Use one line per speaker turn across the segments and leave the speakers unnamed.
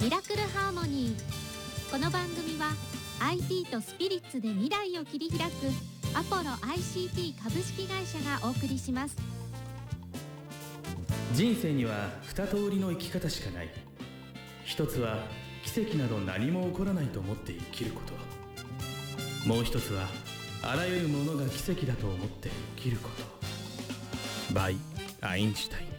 ミラクルハーモニー。この番組は IT とスピリッツで未来を切り開くアポロ ICT 株式会社がお送りします。
人生には二通りの生き方しかない。一つは奇跡など何も起こらないと思って生きること。もう一つはあらゆるものが奇跡だと思って生きること。バイ・アインシュタイン。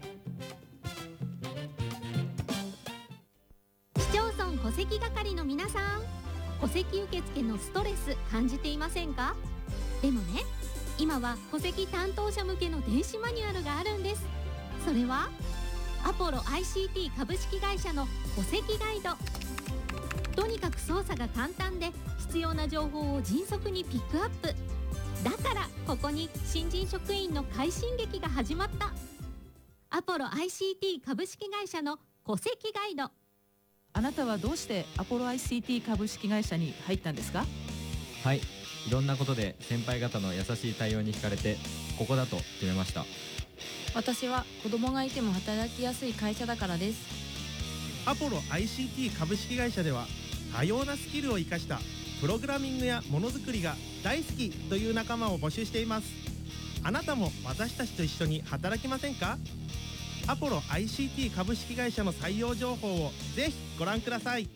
市町村戸籍係の皆さん、戸籍受付のストレス感じていませんか？でもね、今は戸籍担当者向けの電子マニュアルがあるんです。それはアポロ ICT 株式会社の戸籍ガイド。とにかく操作が簡単で必要な情報を迅速にピックアップ。だからここに新人職員の快進撃が始まった。アポロ ICT 株式会社の戸籍ガイド。
あなたはどうしてアポロ ICT 株式会社に入ったんですか？
はい、いろんなことで先輩方の優しい対応に惹かれてここだと決めました。
私は子供がいても働きやすい会社だからです。
アポロ ICT 株式会社では多様なスキルを生かしたプログラミングやものづくりが大好きという仲間を募集しています。あなたも私たちと一緒に働きませんか？アポロ ICT 株式会社の採用情報をぜひご覧ください。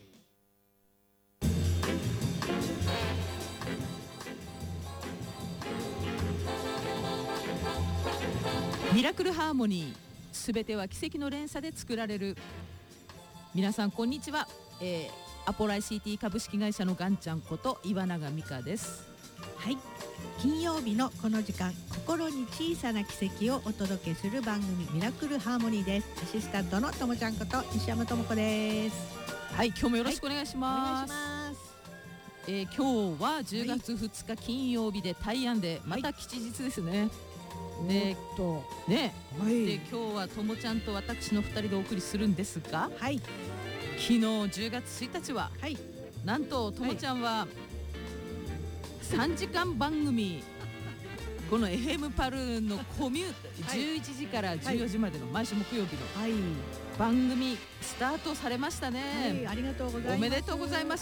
ミラクルハーモニー、すべては奇跡の連鎖で作られる。皆さんこんにちは、アポロ ICT 株式会社のガンちゃんこと岩永美香です。
はい、金曜日のこの時間、心に小さな奇跡をお届けする番組ミラクルハーモニーです。アシスタントのともちゃんこと西山智子です。
はい、今日もよろしくお願いします。
お願いします。
今日は10月2日金曜日で大安でまた吉日ですね。でね、で今日はともちゃんと私の2人でお送りするんですが、
はい、
昨日10月1日は、はい、なんとともちゃんは3時間番組、この FM パルのコミュート、11時から14時までの毎週木曜日の番組スタートされましたね。
ありがとうございます。
おめでとうございます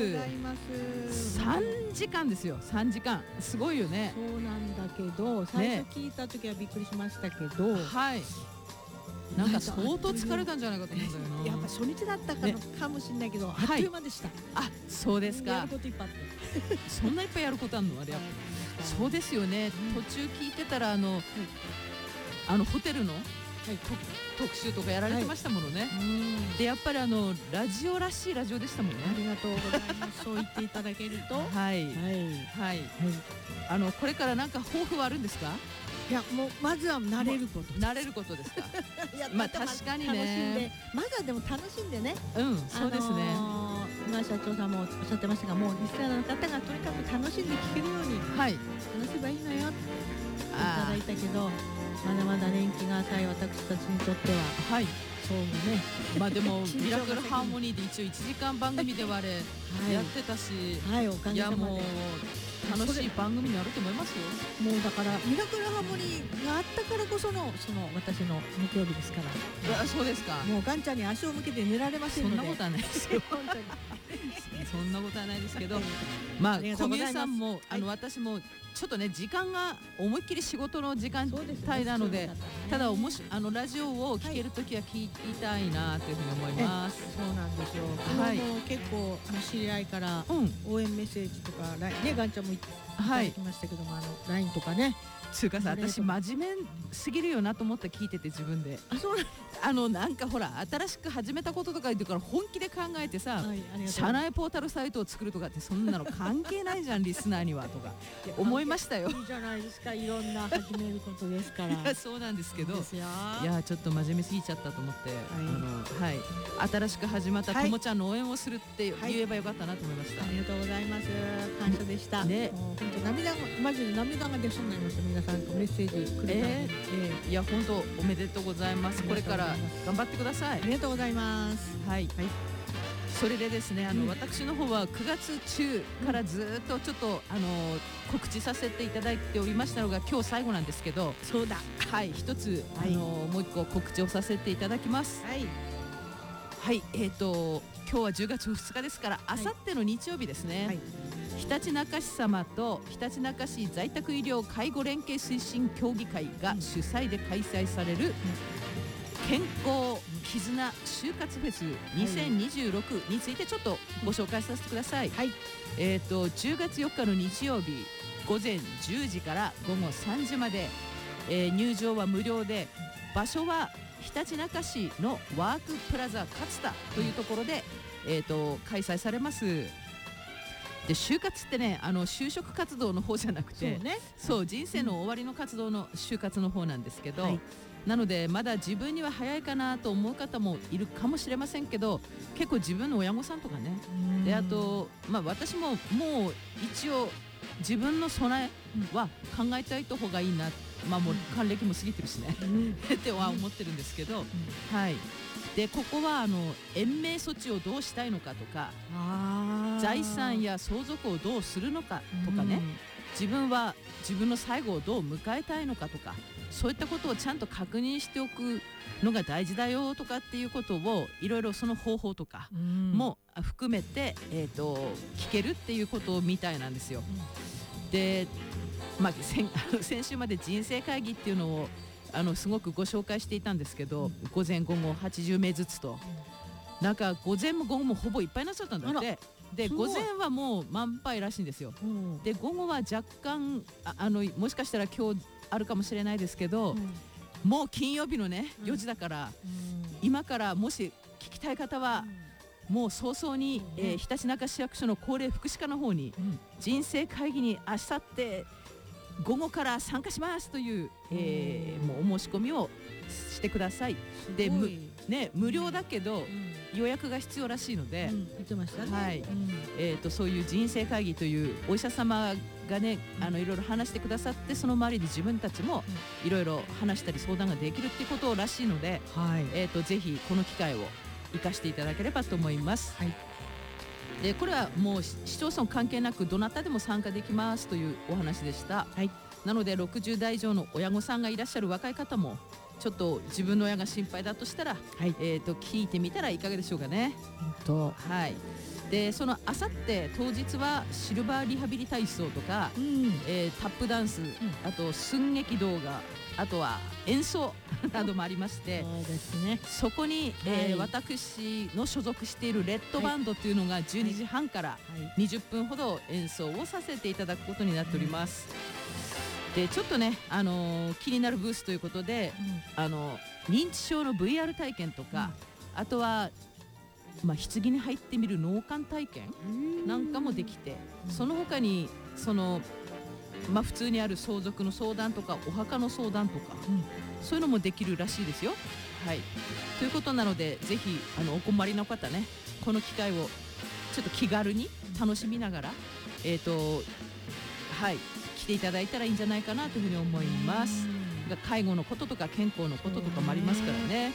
。3時間ですよ。3時間すごいよね。
そうなんだけど、最初聞いた時はびっくりしましたけど、
はい、なんか相当疲れたんじゃないかと思うんだよな。
やっぱ初日だったかもしれないけど、あっという間でした。
あ、そうですか。
やることいっぱいあって
そんないっぱいやることあるの？あれやっぱそうですよね。途中聞いてたらホテルの特集とかやられてましたものね。でやっぱりラジオらしいラジオでしたもんね。
ありがとうございます。そう言っていただけると
はいはい。これからなんか抱負はあるんですか？
いや、もうまずは慣れること。
慣れることですか？まあ確かにね。
まずはでも楽しんでね。
そうですね。
今社長さんもおっしゃってましたが、もうリスナーの方がとにかく楽しんで聞けるように話せばいいのよっていただいたけど、まだまだ年季が浅い私たちにとっては、はい、そうね。
まあでもミラクルハーモニーで一応1時間番組で我やってたし、
はい、おかげさまで。
楽しい番組になると思いますよ。
もうだからミラクルハーモニーがあったからこその私の木曜日ですから。
そうですか。
もうガンちゃんに足を向けて寝られませんので。
そんなことはないですよ。本当にそんなことはないですけど、まあ小宮さんも私もちょっとね時間が思いっきり仕事の時間帯なので、ただもしラジオを聞けるときは聞きたいなというふうに思います。
そうなんですよ。昨日も結構知り合いから応援メッセージとかね、ガンちゃんもいただきましたけども、LINE とかね。つうかさ、
私真面目すぎるよなと思って聞いてて自分で。
そう
なんかほら新しく始めたこととか言ってから本気で考えてさ、社内ポータルサイトを作るとかってそんなの関係ないじゃんリスナーにはとか思いましたよ。
いいじゃないですか、いろんな始めることですから。
いやそうなんですけど、いやちょっと真面目すぎちゃったと思って、新しく始まったともちゃんの応援をするって言えばよかったなと思いました。
ありがとうございます。感謝でした。ね、本当マジで涙が出そうになりました。皆さんとメッセージくれたんで、
いや本当おめでとうございます。これから頑張ってください。
ありがとうございます。
はい。それでですね、私の方は9月中からずっとちょっと告知させていただいておりましたのが今日最後なんですけど、
そうだ。
はい、一つもう一個告知をさせていただきます。はい。はい、今今日は10月2日ですからあさっての日曜日ですね、ひたちなか市様とひたちなか市在宅医療介護連携推進協議会が主催で開催される健康絆就活フェス2026についてちょっとご紹介させてください。10月4日の日曜日午前10時から午後3時まで、入場は無料で、場所はひたちなか市のワークプラザ勝田というところで、開催されます。で就活ってね、就職活動の方じゃなくて、そう人生の終わりの活動の就活の方なんですけど、なのでまだ自分には早いかなと思う方もいるかもしれませんけど、結構自分の親御さんとかね、であと、私ももう一応自分の備えは考えておいた方がいいな、もう還暦も過ぎてるしねっては思ってるんですけど、でここは延命措置をどうしたいのかとか、財産や相続をどうするのかとかね、自分は自分の最後をどう迎えたいのかとか、そういったことをちゃんと確認しておくのが大事だよとかっていうことをいろいろその方法とかも含めて、聞けるっていうことみたいなんですよ。で、先週まで人生会議っていうのをすごくご紹介していたんですけど、午前午後80名ずつと、なんか午前も午後もほぼいっぱいになっちゃったんだって。で午前はもう満杯らしいんですよ。で午後は若干もしかしたら今日あるかもしれないですけど、もう金曜日のね4時だから、今からもし聞きたい方はもう早々にひたちなか市役所の高齢福祉課の方に人生会議に明後日午後から参加しますという、もうお申し込みをしてください。で無料だけど予約が必要らしいので、
言ってましたね。
そういう人生会議というお医者様がね、いろいろ話してくださって、その周りで自分たちもいろいろ話したり相談ができるっていうことらしいので、ぜひこの機会を生かしていただければと思います。でこれはもう市町村関係なくどなたでも参加できますというお話でした。なので60代以上の親御さんがいらっしゃる若い方も、ちょっと自分の親が心配だとしたら、聞いてみたらいかがでしょうかね。でそのあさって当日はシルバーリハビリ体操とか、タップダンス、あと寸劇動画、あとは演奏などもありまして、そこに、私の所属しているレッドバンドというのが12時半から20分ほど演奏をさせていただくことになっております。でちょっとね、気になるブースということで、認知症の VR 体験とか、あとは棺に入ってみる納棺体験なんかもできて、その他に普通にある相続の相談とかお墓の相談とか、そういうのもできるらしいですよ。ということなので、ぜひお困りの方ね、この機会をちょっと気軽に楽しみながら来ていただいたらいいんじゃないかなというふうに思います。介護のこととか健康のこととかもありますからね。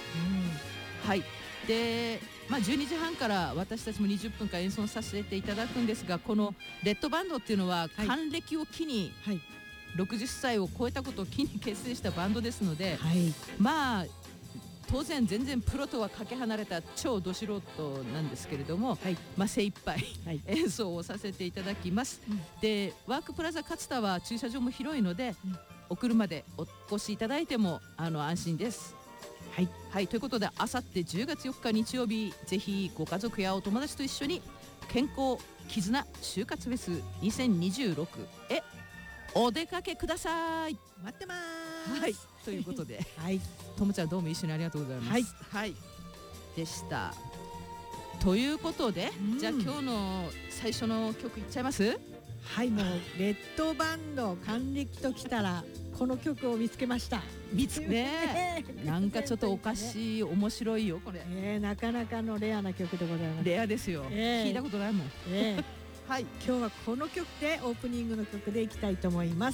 で12時半から私たちも20分間演奏させていただくんですが、このレッドバンドっていうのは還暦を機に、60歳を超えたことを機に結成したバンドですので、当然全然プロとはかけ離れた超ど素人なんですけれども、精一杯演奏をさせていただきます。でワークプラザ勝田は駐車場も広いので、お車でお越しいただいても安心です。ということで、あさって10月4日日曜日、ぜひご家族やお友達と一緒に健康絆就活フェス2026へお出かけください。
待ってます。
ということで、ともちゃんどうも一緒にありがとうございます。でした。ということで、じゃあ今日の最初の曲いっちゃいます？
もうレッドバンド還暦ときたらこの曲を見つけました。
なんかちょっとおかしい、面白いよこれ。
なかなかのレアな曲でございます。
レアですよ。聞いたことないもん。
今日はこの曲でオープニングの曲でいきたいと思います。